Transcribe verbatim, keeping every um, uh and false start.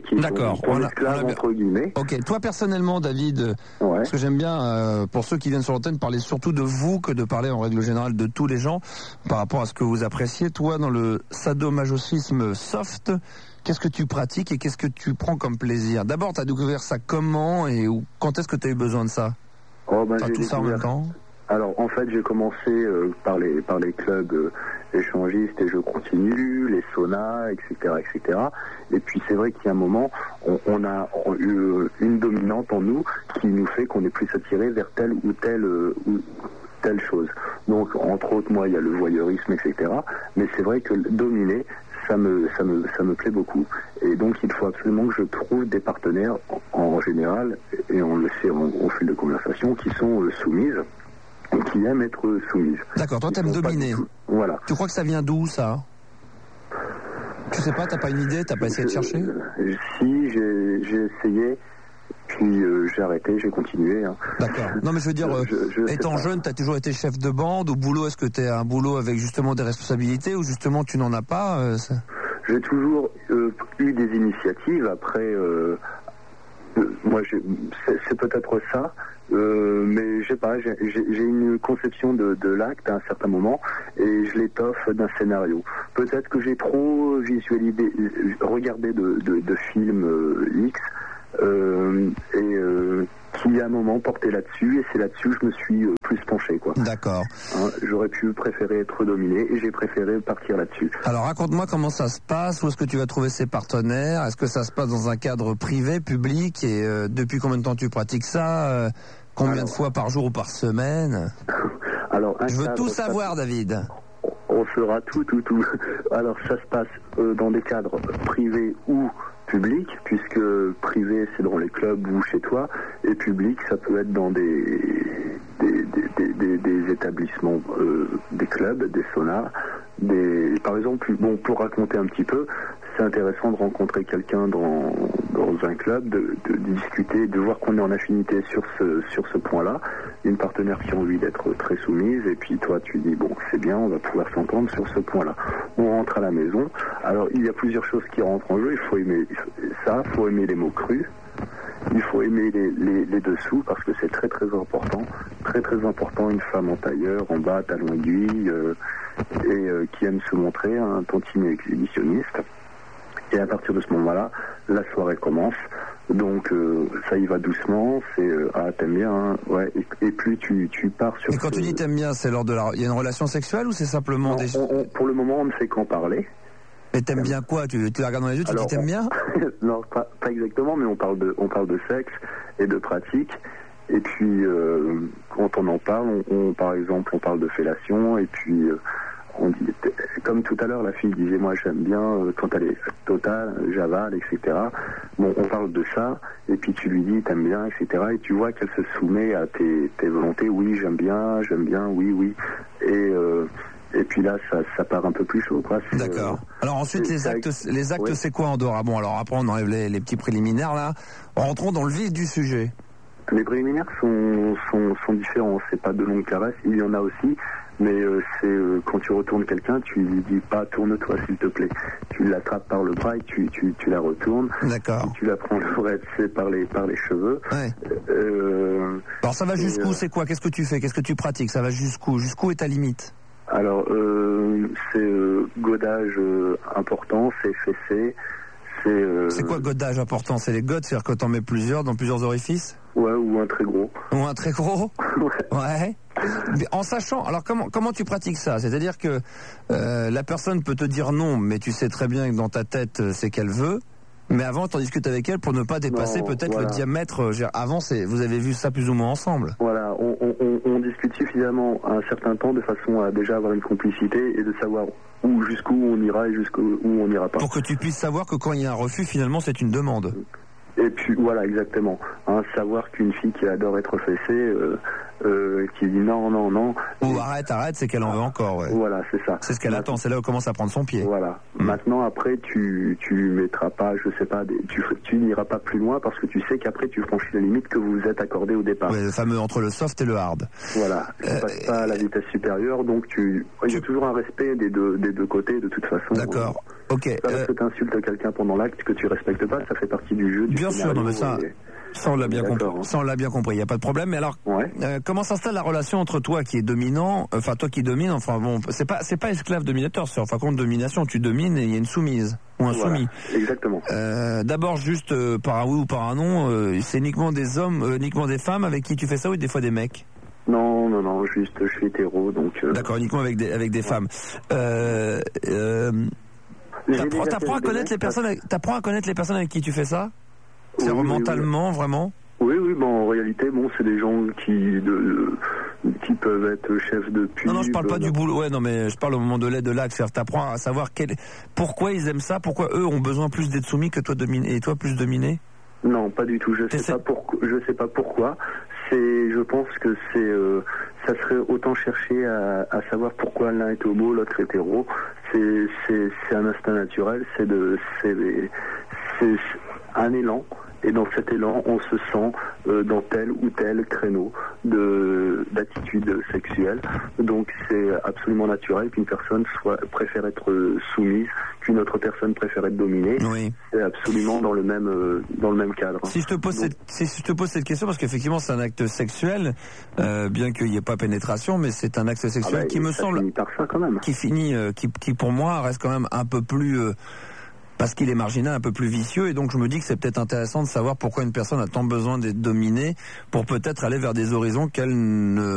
qui D'accord. sont en esclaves, entre guillemets. Ok, toi personnellement, David, ouais. parce que j'aime bien, euh, pour ceux qui viennent sur l'antenne, parler surtout de vous que de parler en règle générale de tous les gens par rapport à ce que vous appréciez. Toi, dans le sadomasochisme soft, qu'est-ce que tu pratiques et qu'est-ce que tu prends comme plaisir? D'abord, tu as découvert ça comment et où, quand est-ce que tu as eu besoin de ça? Oh, ben, enfin, j'ai tout découvert... ça en même temps? Alors, en fait, j'ai commencé euh, par les par les clubs euh, échangistes et je continue, les saunas, et cetera, et cetera. Et puis, c'est vrai qu'il y a un moment, on, on a eu une dominante en nous qui nous fait qu'on est plus attiré vers telle ou telle euh, ou telle chose. Donc, entre autres, moi, il y a le voyeurisme, et cetera. Mais c'est vrai que dominer, ça me ça me ça me plaît beaucoup. Et donc, il faut absolument que je trouve des partenaires en, en général, et on le sait au, au fil de conversation, qui sont euh, soumises. Qui aiment être soumises. D'accord, toi t'aimes dominer. Voilà. Tu crois que ça vient d'où ça? Tu sais pas, t'as pas une idée, t'as pas essayé de chercher? euh, Si, j'ai, j'ai essayé, puis euh, j'ai arrêté, j'ai continué. Hein. D'accord. Non mais je veux dire, euh, je, je étant jeune, t'as toujours été chef de bande. Au boulot, est-ce que t'as un boulot avec justement des responsabilités ou justement tu n'en as pas euh, ça... J'ai toujours euh, eu des initiatives. Après, euh, euh, moi, j'ai, c'est, c'est peut-être ça. Euh, mais je sais pas, j'ai, j'ai une conception de, de l'acte à un certain moment et je l'étoffe d'un scénario. Peut-être que j'ai trop visualisé, regardé de, de, de films euh, X euh, et euh, qui à un moment portait là-dessus et c'est là-dessus que je me suis euh, plus penché, quoi. D'accord. Hein, j'aurais pu préférer être dominé et j'ai préféré partir là-dessus. Alors raconte-moi comment ça se passe, où est-ce que tu vas trouver ces partenaires, est-ce que ça se passe dans un cadre privé, public et euh, depuis combien de temps tu pratiques ça euh, Combien alors, de fois par jour ou par semaine? Alors, je veux tout savoir, ça, David. On fera tout, tout, tout. Alors, ça se passe euh, dans des cadres privés ou publics, puisque privé, c'est dans les clubs ou chez toi, et public, ça peut être dans des, des, des, des, des établissements, euh, des clubs, des saunas, des... Par exemple, bon, pour raconter un petit peu, c'est intéressant de rencontrer quelqu'un dans, dans un club, de, de, de discuter, de voir qu'on est en affinité sur ce, sur ce point-là. Une partenaire qui a envie d'être très soumise, et puis toi tu dis, bon, c'est bien, on va pouvoir s'entendre sur ce point-là. On rentre à la maison. Alors, il y a plusieurs choses qui rentrent en jeu. Il faut aimer ça, il faut aimer les mots crus. Il faut aimer les, les, les dessous, parce que c'est très très important. Très très important, une femme en tailleur, en bas, talon aiguille, euh, et euh, qui aime se montrer, un tantinet exhibitionniste. Et à partir de ce moment-là, la soirée commence. Donc euh, ça y va doucement. C'est euh, ah t'aimes bien, hein, ouais. Et, et puis tu tu pars sur. Et quand ce... tu dis t'aimes bien, c'est lors de la. Il y a une relation sexuelle ou c'est simplement non, des. On, on, pour le moment, on ne fait qu'en parler. Mais t'aimes bien quoi? Tu tu la regardes dans les yeux, tu Alors, dis t'aimes bien? Non, pas, pas exactement, mais on parle de on parle de sexe et de pratique. Et puis euh, quand on en parle, on, on par exemple on parle de fellation et puis. Euh, On dit, comme tout à l'heure, la fille disait, moi j'aime bien euh, quand elle est totale, j'avale, et cetera. Bon, on parle de ça, et puis tu lui dis, t'aimes bien, et cetera. Et tu vois qu'elle se soumet à tes, tes volontés, oui, j'aime bien, j'aime bien, oui, oui. Et, euh, et puis là, ça, ça part un peu plus chaud, quoi. D'accord. Euh, alors ensuite, les actes, avec... les actes, ouais. C'est quoi en dehors? Ah bon, alors après, on enlève les, les petits préliminaires, là. Rentrons dans le vif du sujet. Les préliminaires sont, sont, sont différents, c'est pas de longues caresses, il y en a aussi. Mais euh, c'est euh, quand tu retournes quelqu'un, tu lui dis pas tourne-toi s'il te plaît. Tu l'attrapes par le bras et tu, tu, tu la retournes. D'accord. Tu la prends le bras par les, par les cheveux. Ouais. Euh, Alors ça va jusqu'où? euh, C'est quoi? Qu'est-ce que tu fais? Qu'est-ce que tu pratiques? Ça va jusqu'où? Jusqu'où est ta limite? Alors euh, c'est euh, godage euh, important, c'est fessé. C'est, euh... c'est quoi godage important? C'est les godes, c'est-à-dire que t'en mets plusieurs dans plusieurs orifices? Ouais, ou un très gros. Ou un très gros? Ouais. Ouais. En sachant, alors comment comment tu pratiques ça? C'est-à-dire que euh, la personne peut te dire non, mais tu sais très bien que dans ta tête c'est qu'elle veut. Mais avant, t'en discutes avec elle pour ne pas dépasser non, peut-être voilà. le diamètre. Avant, c'est, vous avez vu ça plus ou moins ensemble. Voilà, on, on, on discute suffisamment un certain temps de façon à déjà avoir une complicité et de savoir où jusqu'où on ira et jusqu'où on n'ira pas. Pour que tu puisses savoir que quand il y a un refus, finalement, c'est une demande. Et puis voilà, exactement. Hein, savoir qu'une fille qui adore être fessée, euh, euh, qui dit non, non, non. Ou et... arrête, arrête, c'est qu'elle en veut encore. Ouais. Voilà, c'est ça. C'est ce qu'elle Maintenant, attend, c'est là où commence à prendre son pied. Voilà. Mmh. Maintenant, après, tu tu mettras pas, je sais pas, des, tu tu n'iras pas plus loin parce que tu sais qu'après tu franchis la limite que vous vous êtes accordé au départ. Ouais, le fameux entre le soft et le hard. Voilà. Tu euh, passes pas à la vitesse supérieure, donc tu, il y a toujours un respect des deux des deux côtés de toute façon. D'accord. Ok. C'est pas parce que tu insultes quelqu'un pendant l'acte que tu respectes pas, ça fait partie du jeu. Du bien sûr, non mais ça, et... ça on l'a bien compris. Hein. Ça on l'a bien compris. Il y a pas de problème. Mais alors, ouais. euh, comment s'installe la relation entre toi qui est dominant, enfin toi qui domine, enfin bon, c'est pas c'est pas esclave dominateur, c'est en fin de compte domination. Tu domines et il y a une soumise ou un voilà. soumis. Exactement. Euh, D'abord juste euh, par un oui ou par un non, euh, c'est uniquement des hommes, euh, uniquement des femmes avec qui tu fais ça ou des fois des mecs? Non, non, non, juste je suis hétéro, donc... Euh... D'accord, uniquement avec des, avec des ouais. femmes. Euh, euh, T'apprends, t'apprends à connaître les personnes, avec, t'apprends à connaître les personnes avec qui tu fais ça? C'est oui, mentalement, oui. vraiment? Oui, oui, bon, en réalité, bon, c'est des gens qui, de, qui peuvent être chefs de pub. Non, non, je parle pas du boulot, ouais, non, mais je parle au moment de l'aide de l'acte, c'est-à-dire t'apprends à savoir quel, pourquoi ils aiment ça, pourquoi eux ont besoin plus d'être soumis que toi dominé, et toi plus dominé? Non, pas du tout, je sais pas pourquoi, je sais pas pourquoi. C'est, je pense que c'est, euh, ça serait autant chercher à, à savoir pourquoi l'un est homo, l'autre est hétéro. C'est, c'est, c'est un instinct naturel, c'est de, c'est, c'est un élan. Et dans cet élan, on se sent euh, dans tel ou tel créneau de d'attitude sexuelle. Donc c'est absolument naturel qu'une personne soit préfère être soumise, qu'une autre personne préfère être dominée. Oui. C'est absolument dans le même euh, dans le même cadre. Si je te pose Donc, cette si je te pose cette question parce qu'effectivement c'est un acte sexuel, euh, bien qu'il n'y ait pas pénétration, mais c'est un acte sexuel ah bah, qui me ça semble finit par ça quand même. qui finit euh, qui qui pour moi reste quand même un peu plus euh, parce qu'il est marginal, un peu plus vicieux, et donc je me dis que c'est peut-être intéressant de savoir pourquoi une personne a tant besoin d'être dominée pour peut-être aller vers des horizons qu'elle ne